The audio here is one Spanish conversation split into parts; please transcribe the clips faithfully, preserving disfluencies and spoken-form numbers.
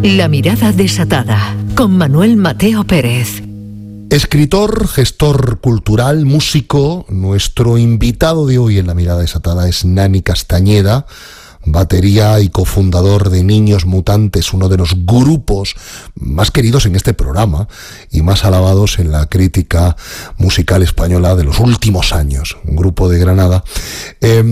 La mirada desatada, con Manuel Mateo Pérez. Escritor, gestor cultural, músico, nuestro invitado de hoy en La mirada desatada es Nani Castañeda, batería y cofundador de Niños Mutantes, uno de los grupos más queridos en este programa y más alabados en la crítica musical española de los últimos años, un grupo de Granada. Eh,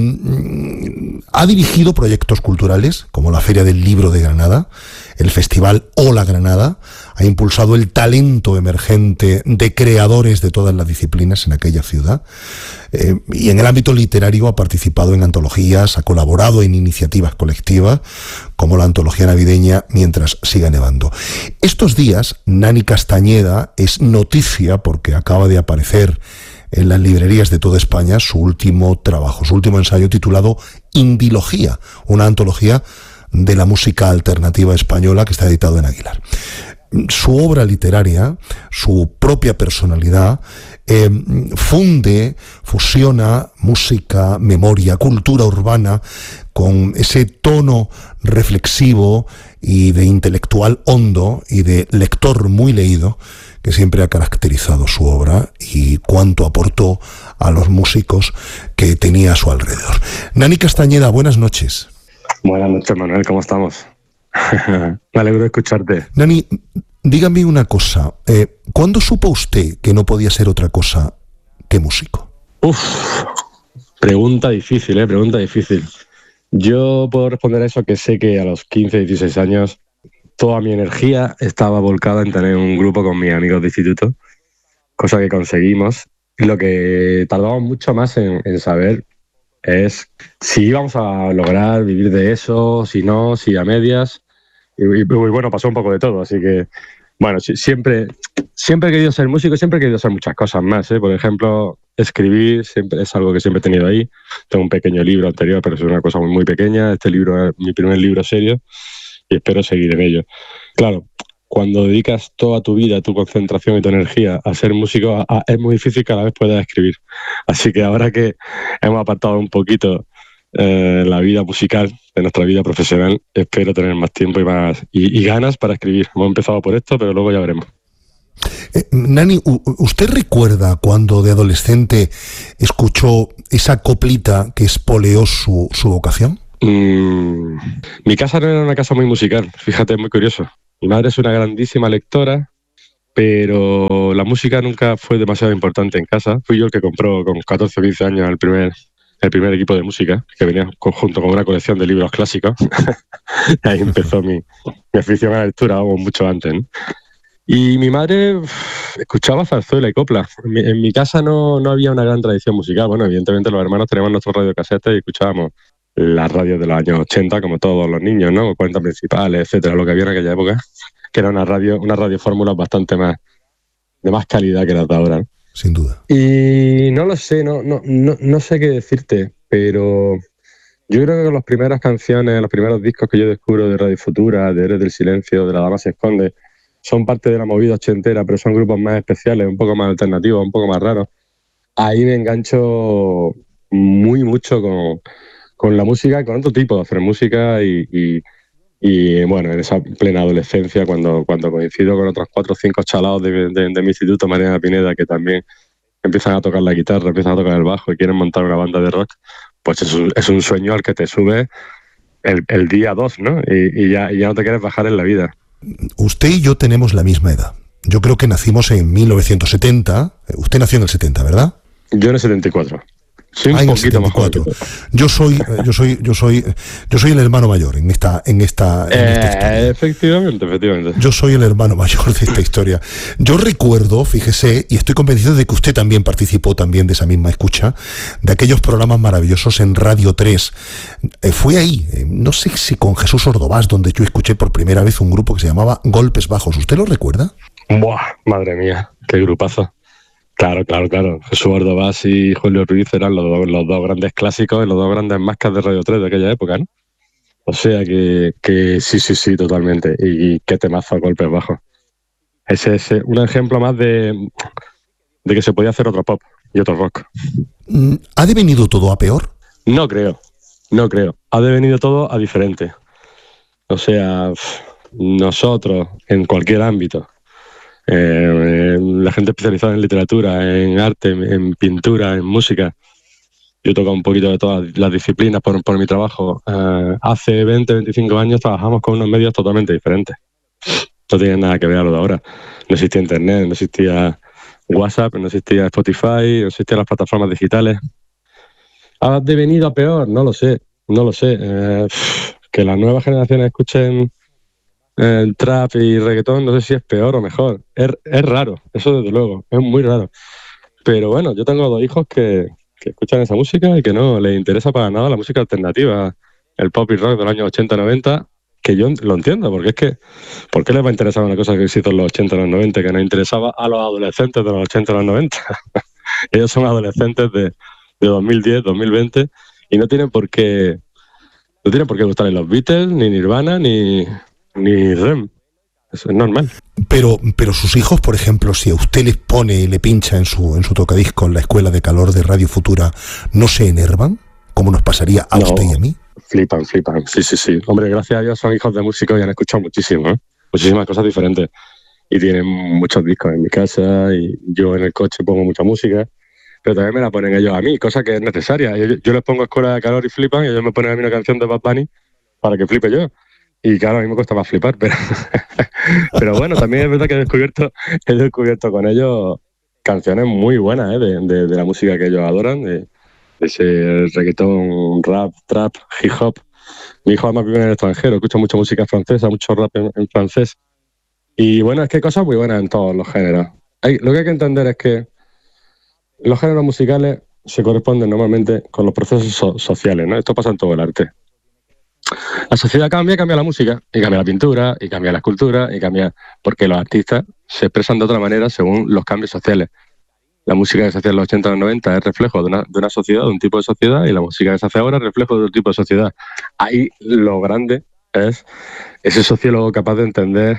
ha dirigido proyectos culturales como la Feria del Libro de Granada, el Festival Hola Granada, ha impulsado el talento emergente de creadores de todas las disciplinas en aquella ciudad, eh, y en el ámbito literario ha participado en antologías, ha colaborado en iniciativas colectivas como la antología navideña Mientras siga nevando. Estos días Nani Castañeda es noticia porque acaba de aparecer en las librerías de toda España su último trabajo, su último ensayo titulado Indilogía, una antología de la música alternativa española que está editado en Aguilar. Su obra literaria, su propia personalidad, eh, funde, fusiona música, memoria, cultura urbana con ese tono reflexivo y de intelectual hondo y de lector muy leído que siempre ha caracterizado su obra y cuánto aportó a los músicos que tenía a su alrededor. Nani Castañeda, buenas noches. Buenas noches, Manuel, ¿cómo estamos? Me alegro de escucharte. Nani, dígame una cosa. Eh, ¿Cuándo supo usted que no podía ser otra cosa que músico? Uf, pregunta difícil, ¿eh? Pregunta difícil. Yo puedo responder a eso que sé que a los quince, dieciséis años toda mi energía estaba volcada en tener un grupo con mis amigos de instituto, cosa que conseguimos. Lo que tardamos mucho más en, en saber es si íbamos a lograr vivir de eso, si no, si a medias. Y, y, y bueno, pasó un poco de todo, así que, bueno, siempre, siempre he querido ser músico, siempre he querido hacer muchas cosas más, ¿eh? Por ejemplo, escribir siempre es algo que siempre he tenido ahí. Tengo un pequeño libro anterior, pero es una cosa muy, muy pequeña. Este libro es mi primer libro serio y espero seguir en ello. Claro, cuando dedicas toda tu vida, tu concentración y tu energía a ser músico, a, a, es muy difícil que a la vez puedas escribir. Así que ahora que hemos apartado un poquito eh, la vida musical de nuestra vida profesional, espero tener más tiempo y más y, y ganas para escribir. Hemos empezado por esto, pero luego ya veremos. Eh, Nani, ¿usted recuerda cuando de adolescente escuchó esa coplita que espoleó su, su vocación? Mm, mi casa no era una casa muy musical, fíjate, es muy curioso. Mi madre es una grandísima lectora, pero la música nunca fue demasiado importante en casa. Fui yo el que compró con catorce o quince años el primer, el primer equipo de música, que venía junto con una colección de libros clásicos. Ahí empezó mi, mi afición a la lectura, vamos, mucho antes, ¿no? Y mi madre uf, escuchaba zarzuela y copla. En mi, en mi casa no, no había una gran tradición musical. Bueno, evidentemente los hermanos teníamos nuestros radiocasetes y escuchábamos las radios de los años ochenta, como todos los niños, ¿no? cuarenta principales, etcétera, lo que había en aquella época, que era una radio, una radiofórmula bastante más, de más calidad que las de ahora, ¿no? Sin duda. Y no lo sé, no, no, no, no sé qué decirte, pero yo creo que las primeras canciones, los primeros discos que yo descubro de Radio Futura, de Héroes del Silencio, de La Dama se esconde, son parte de la movida ochentera, pero son grupos más especiales, un poco más alternativos, un poco más raros. Ahí me engancho muy mucho con, con la música, con otro tipo de hacer música y, y, y bueno, en esa plena adolescencia, cuando, cuando coincido con otros cuatro o cinco chalados de, de, de mi instituto, Mariana Pineda, que también empiezan a tocar la guitarra, empiezan a tocar el bajo y quieren montar una banda de rock, pues es un, es un sueño al que te sube el, el día dos, ¿no? Y, y, ya, y ya no te quieres bajar en la vida. Usted y yo tenemos la misma edad. Yo creo que nacimos en mil novecientos setenta. Usted nació en el setenta, ¿verdad? Yo en el setenta y cuatro. Soy un ah, poquito más joven. Yo soy, yo soy, yo soy, yo soy el hermano mayor en esta, en esta, en eh, esta historia. Efectivamente, efectivamente. Yo soy el hermano mayor de esta historia. Yo recuerdo, fíjese, y estoy convencido de que usted también participó también de esa misma escucha, de aquellos programas maravillosos en Radio tres. Eh, fue ahí, eh, no sé si con Jesús Ordovás, donde yo escuché por primera vez un grupo que se llamaba Golpes Bajos. ¿Usted lo recuerda? Buah, madre mía, qué grupazo. Claro, claro, claro. Jesús Ordovás y Julio Ruiz eran los dos, los dos grandes clásicos y los dos grandes máscaras de Radio tres de aquella época, ¿no? O sea que, que sí, sí, sí, totalmente. Y, y qué temazo a Golpes Bajos. Ese es un ejemplo más de, de que se podía hacer otro pop y otro rock. ¿Ha devenido todo a peor? No creo, no creo. Ha devenido todo a diferente. O sea, nosotros, en cualquier ámbito, eh, la gente especializada en literatura, en arte, en, en pintura, en música, yo toco un poquito de todas las disciplinas por, por mi trabajo, eh, hace veinte, veinticinco años trabajamos con unos medios totalmente diferentes. No tiene nada que ver a lo de ahora. No existía internet, no existía WhatsApp, no existía Spotify, no existían las plataformas digitales. ¿Ha devenido a peor? No lo sé, no lo sé. Eh, que las nuevas generaciones escuchen eh, trap y reggaetón, no sé si es peor o mejor. Es, es raro, eso desde luego, es muy raro. Pero bueno, yo tengo dos hijos que, que escuchan esa música y que no les interesa para nada la música alternativa, el pop y rock de los años ochenta, noventa, que yo lo entiendo, porque es que, ¿por qué les va a interesar una cosa que se hizo en los ochenta, en los noventa, que nos interesaba a los adolescentes de los ochenta, en los noventa? Ellos son adolescentes de, de dos mil diez, dos mil veinte, y no tienen por qué, no tienen por qué gustarles los Beatles, ni Nirvana, ni, ni R E M. Eso es normal. Pero, pero sus hijos, por ejemplo, si a usted les pone y le pincha en su, en su tocadisco en la escuela de calor de Radio Futura, ¿no se enervan? ¿Cómo nos pasaría a no, usted y a mí? Flipan, flipan. Sí, sí, sí. Hombre, gracias a Dios son hijos de músicos y han escuchado muchísimo, ¿eh? Muchísimas cosas diferentes. Y tienen muchos discos en mi casa y yo en el coche pongo mucha música, pero también me la ponen ellos a mí, cosa que es necesaria. Yo, yo les pongo escuela de calor y flipan, y ellos me ponen a mí una canción de Bad Bunny para que flipe yo. Y claro, a mí me cuesta más flipar, pero, pero bueno, también es verdad que he descubierto, he descubierto con ellos canciones muy buenas, ¿eh? de, de, de la música que ellos adoran, de, de ese reggaetón, rap, trap, hip hop. Mi hijo además vive en el extranjero, escucha mucha música francesa, mucho rap en, en francés. Y bueno, es que hay cosas muy buenas en todos los géneros. Hay, lo que hay que entender es que los géneros musicales se corresponden normalmente con los procesos so- sociales, ¿no? Esto pasa en todo el arte. La sociedad cambia, cambia la música, y cambia la pintura, y cambia la escultura, y cambia... porque los artistas se expresan de otra manera según los cambios sociales. La música que se hacía en los ochenta o los noventa es reflejo de una, de una sociedad, de un tipo de sociedad, y la música que se hace ahora es reflejo de otro tipo de sociedad. Ahí lo grande es ese sociólogo capaz de entender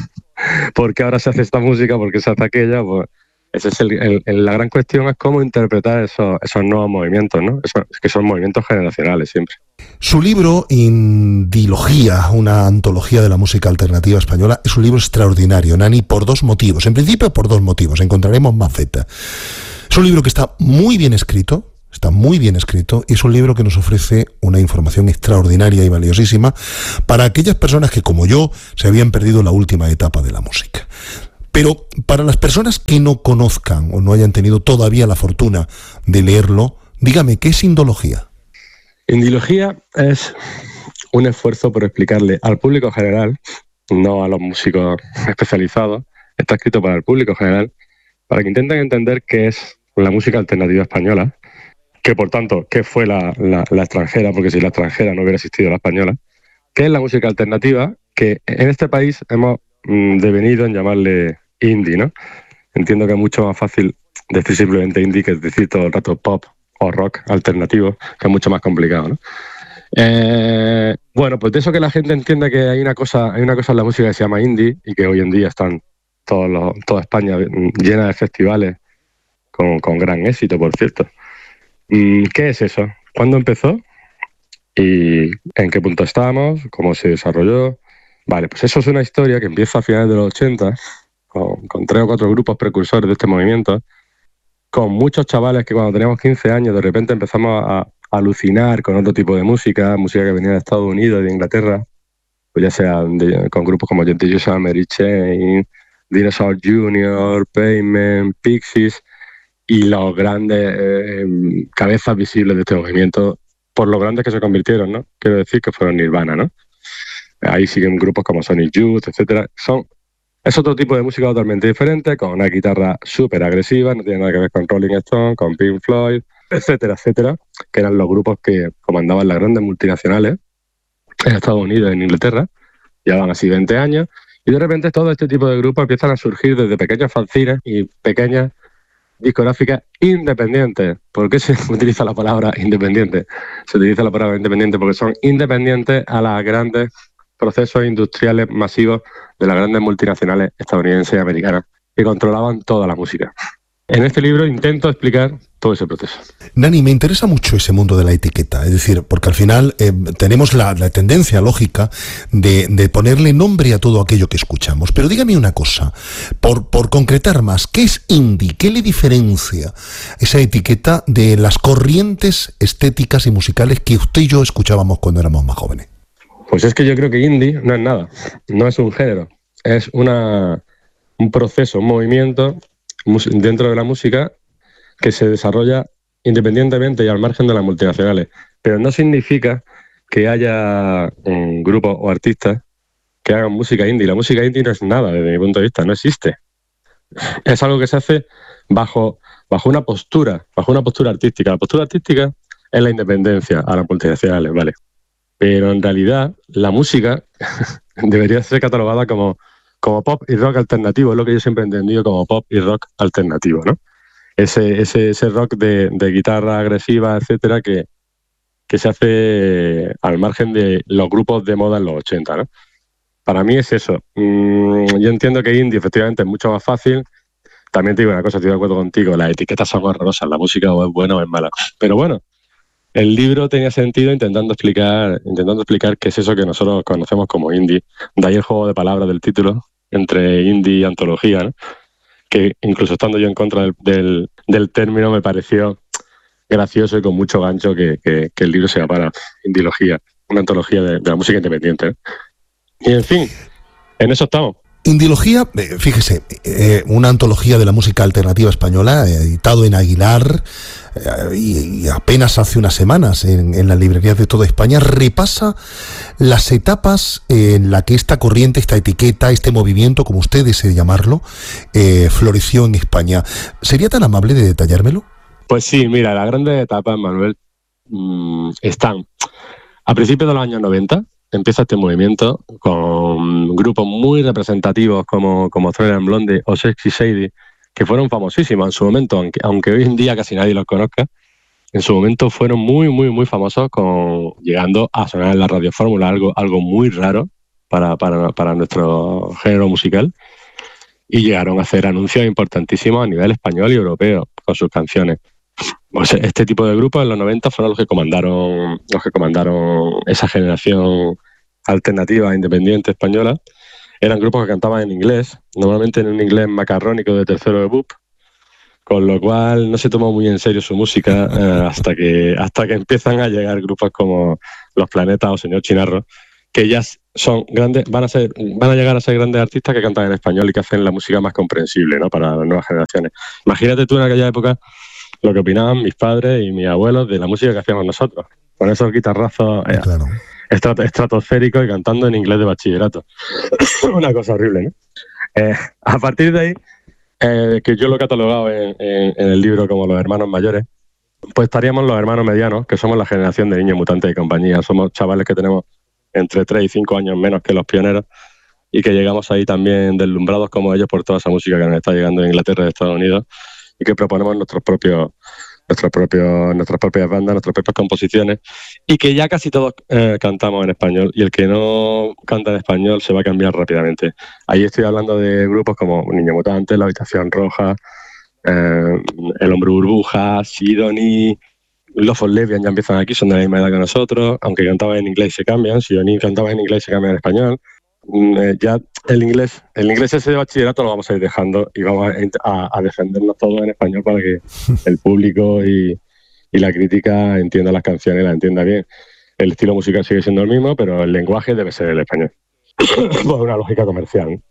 por qué ahora se hace esta música, por qué se hace aquella. Pues esa es el, el, el, la gran cuestión, es cómo interpretar esos, esos nuevos movimientos, ¿no? Eso, es que son movimientos generacionales siempre. Su libro, Indilogía, una antología de la música alternativa española, es un libro extraordinario, Nani, por dos motivos. En principio, por dos motivos. Encontraremos maceta. Es un libro que está muy bien escrito, está muy bien escrito, y es un libro que nos ofrece una información extraordinaria y valiosísima para aquellas personas que, como yo, se habían perdido la última etapa de la música. Pero para las personas que no conozcan o no hayan tenido todavía la fortuna de leerlo, dígame, ¿qué es Indología? Indilogía es un esfuerzo por explicarle al público general, no a los músicos especializados, está escrito para el público general, para que intenten entender qué es la música alternativa española, que por tanto, qué fue la, la, la extranjera, porque si la extranjera no hubiera existido la española, qué es la música alternativa, que en este país hemos mm, devenido en llamarle indie, ¿no? Entiendo que es mucho más fácil decir simplemente indie que decir todo el rato pop o rock alternativo, que es mucho más complicado, ¿no? Eh, bueno, pues de eso que la gente entienda que hay una cosa, hay una cosa en la música que se llama indie y que hoy en día están todos los, toda España llena de festivales con, con gran éxito, por cierto. ¿Qué es eso? ¿Cuándo empezó? ¿Y en qué punto estamos? ¿Cómo se desarrolló? Vale, pues eso es una historia que empieza a finales de los ochenta, con, con tres o cuatro grupos precursores de este movimiento, con muchos chavales que cuando teníamos quince años de repente empezamos a, a alucinar con otro tipo de música, música que venía de Estados Unidos, de Inglaterra, pues ya sea de, con grupos como J T Summer, Mary Chain, Dinosaur junior, Pavement, Pixies, y los grandes eh, cabezas visibles de este movimiento, por lo grandes que se convirtieron, ¿no? Quiero decir que fueron Nirvana, ¿no? Ahí siguen grupos como Sonic Youth, etcétera. Son, es otro tipo de música totalmente diferente, con una guitarra súper agresiva, no tiene nada que ver con Rolling Stone, con Pink Floyd, etcétera, etcétera, que eran los grupos que comandaban las grandes multinacionales en Estados Unidos y en Inglaterra, llevaban así veinte años, y de repente todo este tipo de grupos empiezan a surgir desde pequeños fanzines y pequeñas discográficas independientes. ¿Por qué se utiliza la palabra independiente? Se utiliza la palabra independiente porque son independientes a los grandes procesos industriales masivos de las grandes multinacionales estadounidenses y americanas que controlaban toda la música. En este libro intento explicar todo ese proceso. Nani, me interesa mucho ese mundo de la etiqueta, es decir, porque al final eh, tenemos la, la tendencia lógica de, de ponerle nombre a todo aquello que escuchamos. Pero dígame una cosa, por, por concretar más, ¿qué es indie? ¿Qué le diferencia esa etiqueta de las corrientes estéticas y musicales que usted y yo escuchábamos cuando éramos más jóvenes? Pues es que yo creo que indie no es nada, no es un género, es una, un proceso, un movimiento dentro de la música que se desarrolla independientemente y al margen de las multinacionales. Pero no significa que haya um, grupos o artistas que hagan música indie. La música indie no es nada, desde mi punto de vista, no existe. Es algo que se hace bajo, bajo una postura, bajo una postura artística. La postura artística es la independencia a las multinacionales, ¿vale? Pero en realidad la música debería ser catalogada como como pop y rock alternativo, es lo que yo siempre he entendido como pop y rock alternativo, ¿no? Ese, ese, ese rock de, de guitarra agresiva, etcétera, que, que se hace al margen de los grupos de moda en los ochenta, ¿no? Para mí es eso. Mm, yo entiendo que indie efectivamente es mucho más fácil. También te digo una cosa, estoy de acuerdo contigo, las etiquetas son horrorosas, la música o es buena o es mala. Pero bueno, el libro tenía sentido intentando explicar, intentando explicar qué es eso que nosotros conocemos como indie. De ahí el juego de palabras del título, entre indie y antología, ¿no? Que incluso estando yo en contra del, del, del término me pareció gracioso y con mucho gancho que, que, que el libro se llamara Indiología, una antología de, de la música independiente, ¿eh? Y en fin, en eso estamos. Indiología, fíjese, eh, una antología de la música alternativa española, editado en Aguilar, eh, y, y apenas hace unas semanas en, en las librerías de toda España, repasa las etapas en las que esta corriente, esta etiqueta, este movimiento, como usted desee llamarlo, eh, floreció en España. ¿Sería tan amable de detallármelo? Pues sí, mira, las grandes etapas, Manuel, mmm, están a principios de los años noventa. Empieza este movimiento con grupos muy representativos como, como Thriller and Blonde o Sexy Sadie, que fueron famosísimos en su momento, aunque, aunque hoy en día casi nadie los conozca. En su momento fueron muy, muy, muy famosos, con, llegando a sonar en la radiofórmula, algo, algo muy raro para, para, para nuestro género musical. Y llegaron a hacer anuncios importantísimos a nivel español y europeo con sus canciones. Pues este tipo de grupos en los noventa fueron los que comandaron los que comandaron esa generación alternativa independiente española. Eran grupos que cantaban en inglés, normalmente en un inglés macarrónico de tercero de B U P, con lo cual no se tomó muy en serio su música eh, hasta que hasta que empiezan a llegar grupos como Los Planetas o Señor Chinarro, que ya son grandes, van a ser, van a llegar a ser grandes artistas que cantan en español y que hacen la música más comprensible, ¿no?, para las nuevas generaciones. Imagínate tú en aquella época lo que opinaban mis padres y mis abuelos de la música que hacíamos nosotros, con esos guitarrazos eh, claro. estrat- estratosféricos y cantando en inglés de bachillerato. Una cosa horrible, ¿no? Eh, a partir de ahí, eh, que yo lo he catalogado en, en, en el libro como los hermanos mayores, pues estaríamos los hermanos medianos, que somos la generación de niños mutantes y compañía. Somos chavales que tenemos entre tres y cinco años menos que los pioneros y que llegamos ahí también deslumbrados como ellos por toda esa música que nos está llegando de Inglaterra y de Estados Unidos, y que proponemos nuestros propios, nuestros propios, nuestras propias bandas, nuestras propias composiciones, y que ya casi todos eh, cantamos en español, y el que no canta en español se va a cambiar rápidamente. Ahí estoy hablando de grupos como Niño Mutante, La Habitación Roja, eh, El Hombre Burbuja, Sidonie, Love for Lesbian ya empiezan aquí, son de la misma edad que nosotros, aunque cantaban en inglés se cambian, Sidonie cantaba en inglés se cambian en español. Eh, ya el inglés el inglés ese de bachillerato lo vamos a ir dejando y vamos a, a defendernos todos en español para que el público y, y la crítica entienda las canciones y las entienda bien. El estilo musical sigue siendo el mismo, pero el lenguaje debe ser el español por una lógica comercial, ¿no?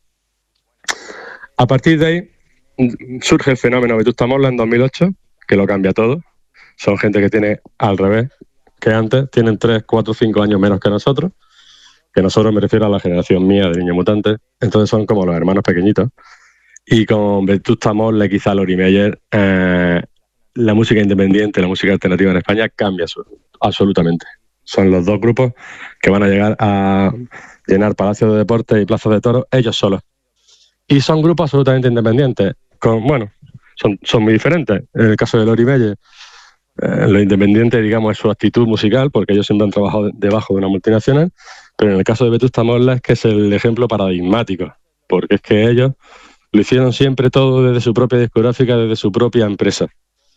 A partir de ahí surge el fenómeno Vetusta Morla en dos mil ocho, que lo cambia todo. Son gente que tiene al revés que antes, tienen tres, cuatro, cinco años menos que nosotros, que nosotros me refiero a la generación mía de Niños Mutantes, entonces son como los hermanos pequeñitos. Y con Vetusta Morla, quizá Lori Meyer, eh, la música independiente, la música alternativa en España cambia su, absolutamente. Son los dos grupos que van a llegar a llenar palacios de deportes y plazas de toros ellos solos. Y son grupos absolutamente independientes. Con, bueno, son, son muy diferentes. En el caso de Lori Meyer, eh, lo independiente, digamos, es su actitud musical, porque ellos siempre han trabajado debajo de una multinacional. Pero en el caso de Vetusta Morla es que es el ejemplo paradigmático, porque es que ellos lo hicieron siempre todo desde su propia discográfica, desde su propia empresa.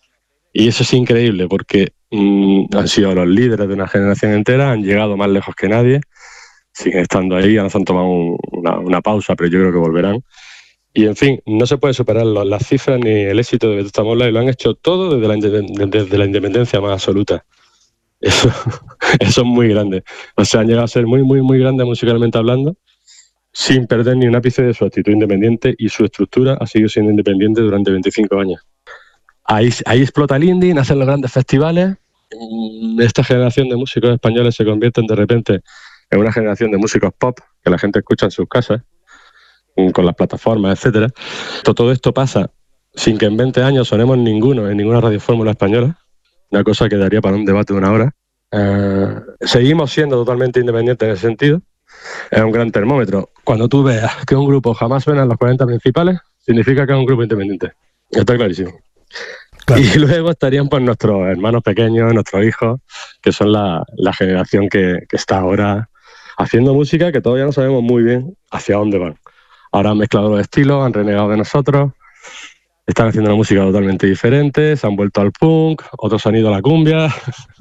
Y eso es increíble porque mmm, han sido los líderes de una generación entera, han llegado más lejos que nadie, siguen estando ahí, ahora se han tomado un, una, una pausa, pero yo creo que volverán. Y en fin, no se puede superar lo, las cifras ni el éxito de Vetusta Morla, y lo han hecho todo desde la, desde la independencia más absoluta. Eso, eso es muy grande. O sea, han llegado a ser muy, muy, muy grandes musicalmente hablando, sin perder ni un ápice de su actitud independiente, y su estructura ha seguido siendo independiente durante veinticinco años. Ahí, ahí explota el indie, nacen los grandes festivales. Esta generación de músicos españoles se convierten de repente en una generación de músicos pop que la gente escucha en sus casas, con las plataformas, etcétera. Todo esto pasa sin que en veinte años sonemos ninguno en ninguna radiofórmula española, una cosa que daría para un debate de una hora. Eh, seguimos siendo totalmente independientes en ese sentido. Es un gran termómetro. Cuando tú veas que un grupo jamás suena en los cuarenta principales, significa que es un grupo independiente. Está clarísimo. Claro. Y luego estarían pues nuestros hermanos pequeños, nuestros hijos, que son la, la generación que, que está ahora haciendo música que todavía no sabemos muy bien hacia dónde van. Ahora han mezclado los estilos, han renegado de nosotros, están haciendo una música totalmente diferente, se han vuelto al punk, otro se han ido a la cumbia.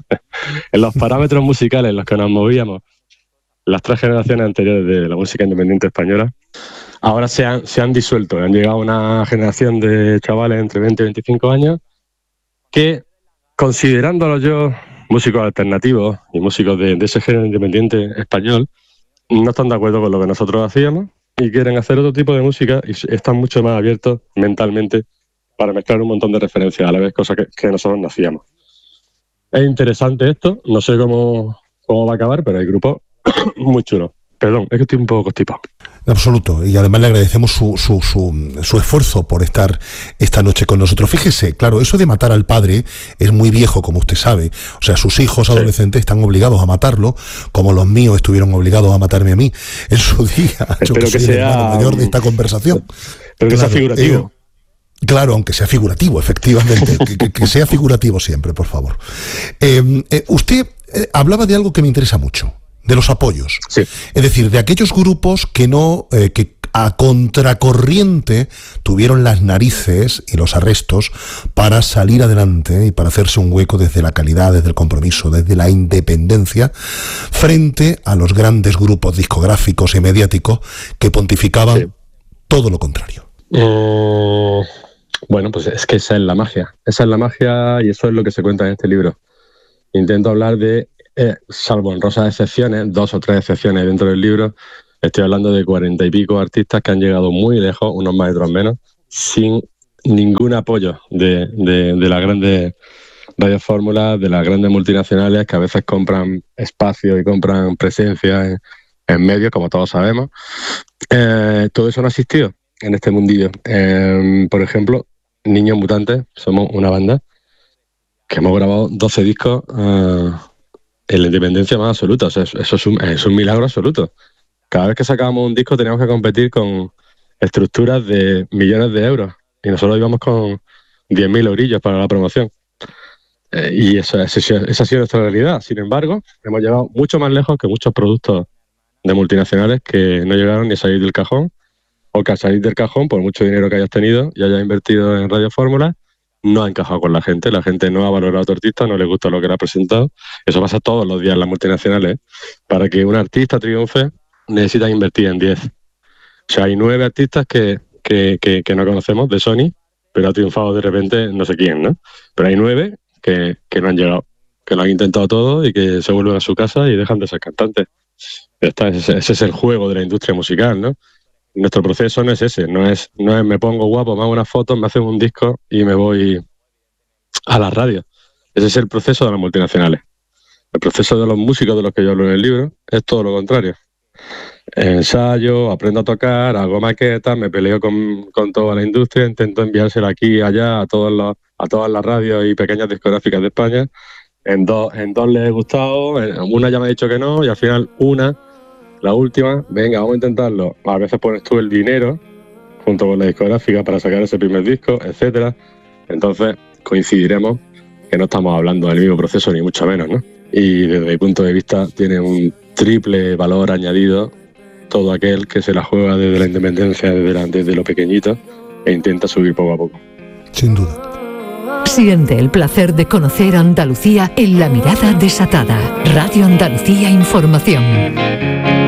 En los parámetros musicales en los que nos movíamos las tres generaciones anteriores de la música independiente española, ahora se han, se han disuelto. Han llegado una generación de chavales entre veinte y veinticinco años que, considerándolos yo músicos alternativos y músicos de, de ese género independiente español, no están de acuerdo con lo que nosotros hacíamos y quieren hacer otro tipo de música, y están mucho más abiertos mentalmente para mezclar un montón de referencias a la vez, cosa que, que nosotros no hacíamos. Es interesante esto, no sé cómo, cómo va a acabar, pero hay grupos muy chulos. Perdón, es que estoy un poco constipado. En absoluto, y además le agradecemos su, su, su, su esfuerzo por estar esta noche con nosotros. Fíjese, claro, eso de matar al padre es muy viejo, como usted sabe. O sea, sus hijos adolescentes sí. están obligados a matarlo, como los míos estuvieron obligados a matarme a mí en su día. Espero yo que, que soy sea el hermano mayor de esta conversación. Pero que claro, sea figurativo. Eh, Claro, aunque sea figurativo, efectivamente, que, que, que sea figurativo siempre, por favor. Eh, eh, usted eh, hablaba de algo que me interesa mucho, de los apoyos. Sí. Es decir, de aquellos grupos que no, eh, que a contracorriente tuvieron las narices y los arrestos para salir adelante y para hacerse un hueco desde la calidad, desde el compromiso, desde la independencia, frente a los grandes grupos discográficos y mediáticos que pontificaban sí. todo lo contrario. Eh... Bueno, pues es que esa es la magia. Esa es la magia y eso es lo que se cuenta en este libro. Intento hablar de, eh, salvo honrosas excepciones, dos o tres excepciones dentro del libro, estoy hablando de cuarenta y pico artistas que han llegado muy lejos, unos más y otros menos, sin ningún apoyo de, de, de las grandes radiofórmulas, de las grandes multinacionales que a veces compran espacio y compran presencia en, en medios, como todos sabemos. Eh, todo eso no ha existido en este mundillo. Eh, por ejemplo, Niños Mutantes, somos una banda que hemos grabado doce discos uh, en la independencia más absoluta. O sea, eso es un, es un milagro absoluto. Cada vez que sacábamos un disco teníamos que competir con estructuras de millones de euros y nosotros íbamos con diez mil eurillos para la promoción. Eh, y eso, eso, esa ha sido nuestra realidad. Sin embargo, hemos llegado mucho más lejos que muchos productos de multinacionales que no llegaron ni a salir del cajón, o que al salir del cajón, por mucho dinero que hayas tenido y hayas invertido en radiofórmulas, no ha encajado con la gente. La gente no ha valorado a tu artista, no le gusta lo que le ha presentado. Eso pasa todos los días en las multinacionales. Para que un artista triunfe, necesitas invertir en diez. O sea, hay nueve artistas que, que, que, que no conocemos de Sony, pero ha triunfado de repente no sé quién, ¿no? Pero hay nueve que, que no han llegado, que lo han intentado todo y que se vuelven a su casa y dejan de ser cantantes. Esta, ese, ese es el juego de la industria musical, ¿no? Nuestro proceso no es ese, no es, no es me pongo guapo, me hago unas fotos, me hacen un disco y me voy a la radio. Ese es el proceso de las multinacionales. El proceso de los músicos de los que yo hablo en el libro es todo lo contrario. Ensayo, aprendo a tocar, hago maquetas, me peleo con, con toda la industria, intento enviársela aquí y allá a, todos los, a todas las radios y pequeñas discográficas de España. En dos, en dos les he gustado, en una ya me ha dicho que no, y al final una, la última, venga, vamos a intentarlo. A veces pones tú el dinero junto con la discográfica para sacar ese primer disco, etcétera. Entonces coincidiremos que no estamos hablando del mismo proceso, ni mucho menos, ¿no? Y desde mi punto de vista tiene un triple valor añadido todo aquel que se la juega desde la independencia, desde, la, desde lo pequeñito, e intenta subir poco a poco. Sin duda. Siente el placer de conocer Andalucía en La Mirada Desatada. Radio Andalucía Información.